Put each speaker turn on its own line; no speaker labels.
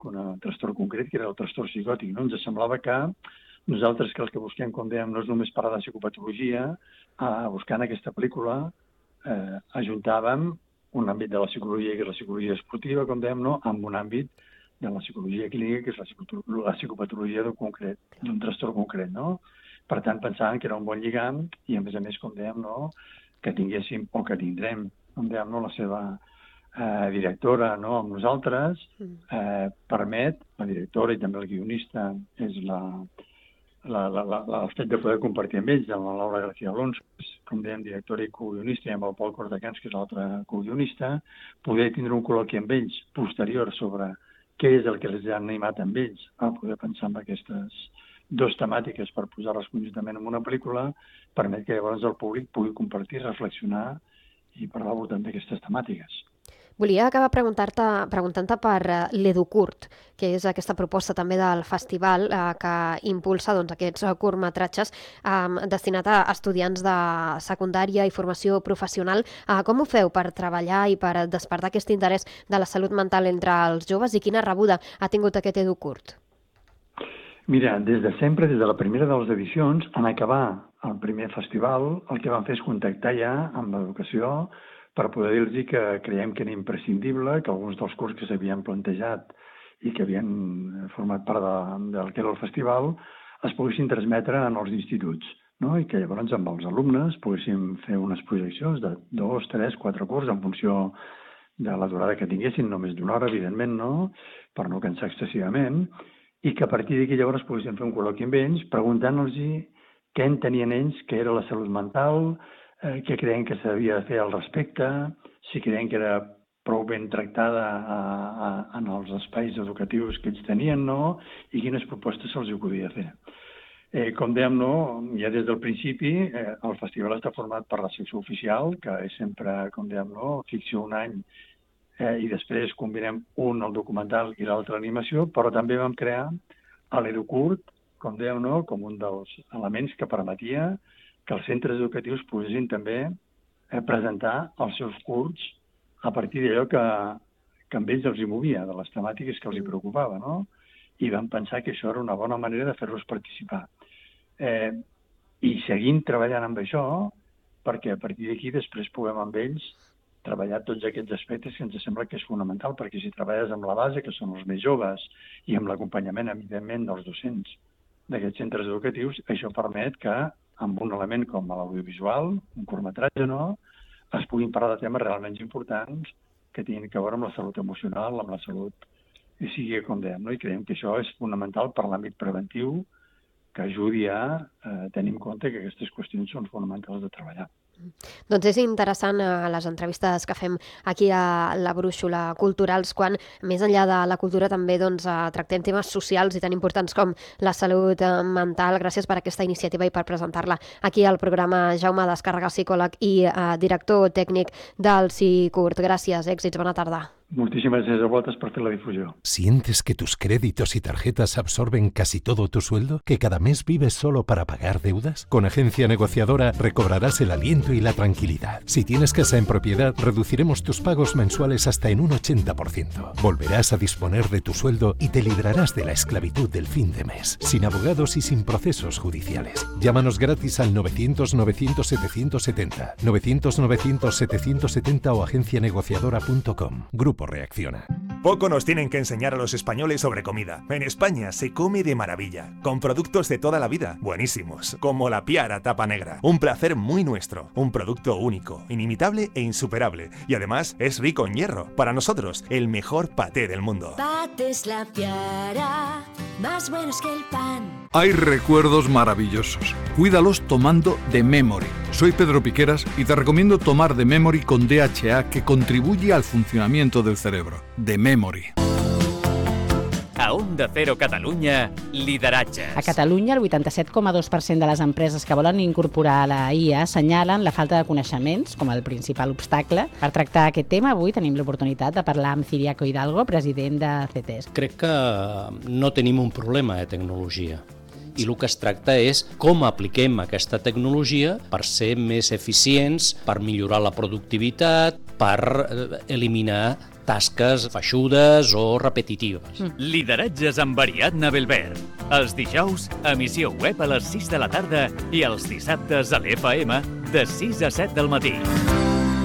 un trastorn concret, que era el trastorn psicòtic. No? Ens semblava que nosaltres, que els que busquem, com dèiem, no és només parlar de psicopatologia, buscant aquesta pel·lícula ajuntàvem un àmbit de la psicologia, que és la psicologia esportiva, com dèiem, no? Amb un àmbit de la psicologia clínica, que és la psicopatologia d'un trastorn concret. No? Per tant, pensàvem que era un bon lligam i, a més, com dèiem, no? Que tinguéssim, o que tindrem, com dèiem, no? La seva directora, no? Amb nosaltres, permet, la directora i també el guionista, és el fet de poder compartir amb ells, amb la Laura García Alonso, com dèiem, directora i co-guionista, i amb el Pol Cordacans, que és l'altre co-guionista, poder tindre un col·loqui amb ells posterior sobre què és el que els ha animat amb ells a poder pensar en aquestes dues temàtiques per posar-les conjuntament en una pel·lícula, permet que llavors el públic pugui compartir, reflexionar i parlar al voltant d'aquestes temàtiques.
Volia acabar preguntant-te per l'EduCurt, que és aquesta proposta també del festival que impulsa aquests curtmetratges destinats a estudiants de secundària i formació professional. Com ho feu per treballar i per despertar aquest interès de la salut mental entre els joves i quina rebuda ha tingut aquest EduCurt?
Mira, des de sempre, des de la primera de les edicions, en acabar el primer festival, el que vam fer és contactar ja amb l'educació per poder dir-los que creiem que era imprescindible que alguns dels cursos que s'havien plantejat i que havien format part del que era el festival es poguessin transmetre en els instituts, no? I que llavors amb els alumnes poguéssim fer unes projeccions de 2, 3, 4 cursos en funció de la durada que tinguessin, no més d'una hora, evidentment, no? Per no cansar excessivament, i que a partir d'aquí llavors poguéssim fer un col·loqui amb ells preguntant-los què entenien ells que era la salut mental, què creien que s'havia de fer al respecte, si creien que era prou ben tractada en els espais educatius que ells tenien, no? I quines propostes se'ls podia fer. Com dèiem, no? Ja des del principi, el festival està format per la secció oficial, que és sempre, com dèiem, no? Ficció un any, i després combinem un el documental i l'altre l'animació, però també vam crear l'EduCurt, com dèiem, no? Com un dels elements que permetia que els centres educatius poguessin també presentar els seus curts a partir d'allò que amb ells els hi movia, de les temàtiques que els hi preocupava, no? I vam pensar que això era una bona manera de fer-los participar. I seguim treballant amb això, perquè a partir d'aquí després puguem amb ells treballar tots aquests aspectes que ens sembla que és fonamental, perquè si treballes amb la base, que són els més joves, i amb l'acompanyament, evidentment, dels docents d'aquests centres educatius, això permet que amb un element com l'audiovisual, un curtmetratge, no?, es puguin parlar de temes realment importants que tinguin a veure amb la salut emocional, amb la salut psíquica, com dèiem, no? I creiem que això és fonamental per l'àmbit preventiu, que ajudi a tenir en compte que aquestes qüestions són fonamentals de treballar.
Doncs és interessant les entrevistes que fem aquí a la Brúixola Culturals, quan més enllà de la cultura també tractem temes socials i tan importants com la salut mental. Gràcies per aquesta iniciativa i per presentar-la aquí al programa. Jaume Descàrrega, psicòleg i director tècnic del CICURT. Gràcies, èxits, bona tarda.
Muchísimas gracias a vosotros por hacer la difusión.
¿Sientes que tus créditos y tarjetas absorben casi todo tu sueldo? ¿Que cada mes vives solo para pagar deudas? Con Agencia Negociadora recobrarás el aliento y la tranquilidad. Si tienes casa en propiedad, reduciremos tus pagos mensuales hasta en un 80%. Volverás a disponer de tu sueldo y te librarás de la esclavitud del fin de mes, sin abogados y sin procesos judiciales. Llámanos gratis al 900-900-770, 900-900-770 o agencianegociadora.com. Grupo Reacciona.
Poco nos tienen que enseñar a los españoles sobre comida. En España se come de maravilla, con productos de toda la vida, buenísimos, como la Piara Tapa Negra. Un placer muy nuestro, un producto único, inimitable e insuperable. Y además es rico en hierro. Para nosotros, el mejor paté del mundo.
Patés La Piara, más buenos que el pan.
Hay recuerdos maravillosos. Cuídalos tomando The Memory. Soy Pedro Piqueras y te recomiendo tomar The Memory con DHA, que contribuye al funcionamiento del cerebro. The Memory.
A Onda Cero Catalunya, lideratges.
A Catalunya, el 87,2% de les empreses que volen incorporar la IA assenyalen la falta de coneixements com el principal obstacle. Per tractar aquest tema, avui tenim l'oportunitat de parlar amb Ciriaco Hidalgo, president de CETES.
Crec que no tenim un problema de tecnologia. I el que es tracta és com apliquem aquesta tecnologia per ser més eficients, per millorar la productivitat, per eliminar tasques feixudes o repetitives.
Lideratges amb Ariadna Belver. Els dijous, emissió web a les 6 de la tarda i els dissabtes a l'FM de 6 a 7 del matí.